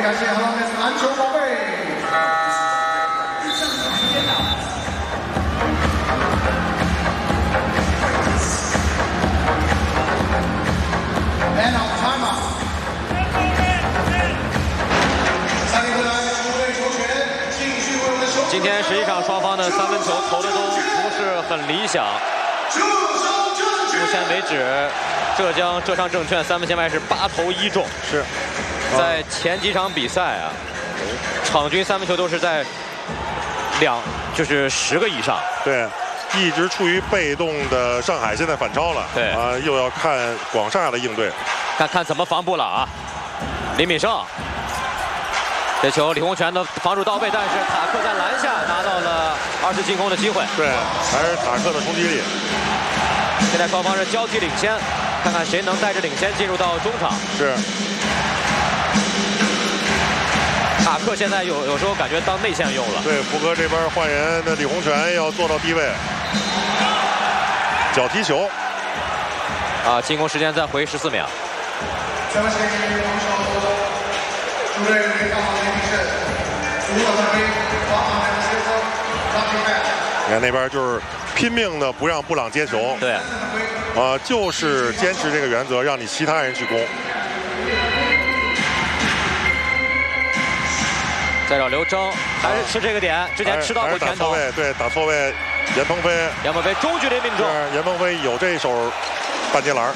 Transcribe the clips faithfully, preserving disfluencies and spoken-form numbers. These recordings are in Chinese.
感谢荷兰的篮球宝贝。And now timeout。三零回来，球队球权继续为我们球。 今天实际上双方的三分球投的都不是很理想。目前为止，浙江浙商证券三分线外是八投一中。 是。 在前几场比赛啊，场均三分球都是在两，就是十个以上。 对，一直处于被动的上海现在反超了。 对啊，又要看广厦的应对， 看看怎么防布朗啊。李敏胜，这球李洪权的防守到位，但是塔克在篮下拿到了二次进攻的机会。 对，还是塔克的冲击力。 现在双方是交替领先，看看谁能带着领先进入到中场。 是。 塔克现在有有时候感觉当内线用了。 对，福哥这边换人的李洪权要做到低位，脚踢球。 啊，进攻时间再回十四秒。 你看那边就是拼命的不让布朗接球。 对。 啊，就是坚持这个原则，让你其他人去攻。 再找刘铮，还是吃这个点，之前吃到过拳头。 对，打错位，严鹏飞。 严鹏飞中距离命中。 严鹏飞有这手半截篮。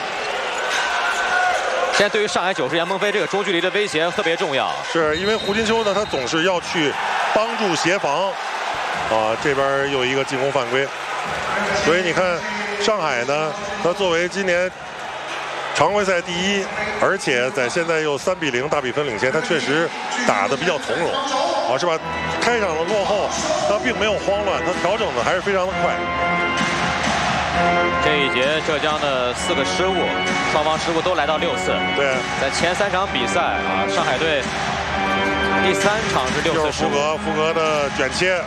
现在对于上海九十，严鹏飞这个中距离的威胁特别重要。 是因为胡金秋呢，他总是要去帮助协防。啊，这边又一个进攻犯规。所以你看，上海呢，他作为今年 常规赛第一，而且在现在又三比零大比分领先，他确实打得比较从容，啊，是吧？开场的落后，他并没有慌乱，他调整的还是非常的快。 这一节浙江的四个失误，双方失误都来到六次。 对， 在前三场比赛啊，上海队第三场是六次失误。 福格，福格的卷切。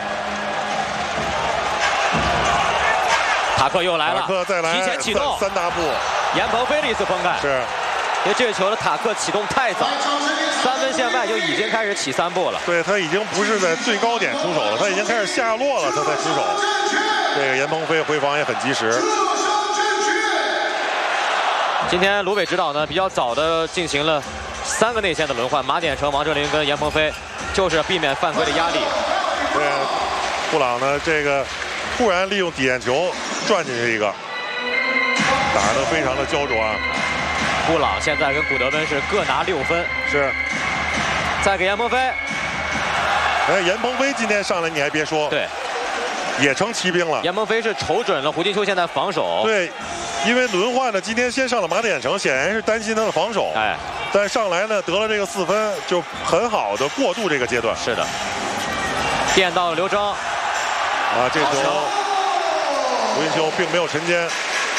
塔克又来了， 塔克再来， 提前启动三大步， 严鹏飞的一次封盖。 是， 因为这个球的塔克启动太早，三分线外就已经开始起三步了。 对他已经不是在最高点出手了，他已经开始下落了，他才出手。这个严鹏飞回防也很及时。 今天卢伟指导呢比较早的进行了三个内线的轮换，马典成、王哲林跟严鹏飞，就是避免犯规的压力。 对，布朗呢这个。 突然利用底线球转进去一个，打得非常的焦灼啊！ 布朗现在跟古德温是各拿六分， 是。 再给严鹏飞， 哎，严鹏飞今天上来你还别说， 对， 也成骑兵了。 严鹏飞是瞅准了胡金秋现在防守， 对，因为轮换呢，今天先上了马典成，显然是担心他的防守， 哎， 但上来呢得了这个四分，就很好的过渡这个阶段。 是的，垫到了刘铮。 啊，这球胡金秋并没有沉肩，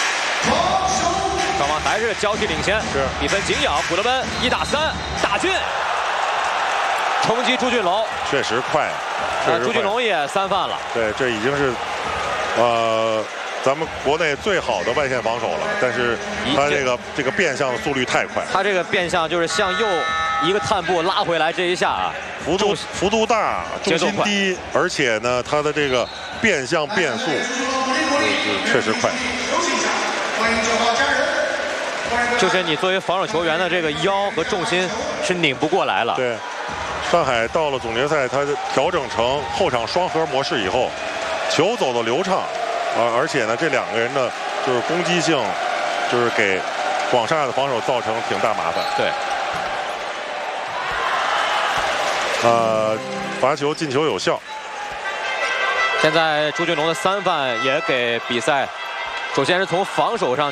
双方还是交替领先， 是比分紧咬。古德温一打三，大进，冲击朱俊龙， 确实快，确实快朱俊龙也三犯了。 对，这已经是呃咱们国内最好的外线防守了，但是他这个这个变向的速率太快， 他这个变向就是向右一个探步拉回来，这一下啊。 幅度幅度大，重心低，而且呢，它的这个变向变速确实快。 就是你作为防守球员的这个腰和重心是拧不过来了。 对，上海到了总决赛，它调整成后场双核模式以后，球走的流畅，啊，而且呢，这两个人呢，就是攻击性，就是给广厦的防守造成挺大麻烦。 对。 呃，罚球进球有效。 现在朱俊龙的三犯也给比赛，首先是从防守上。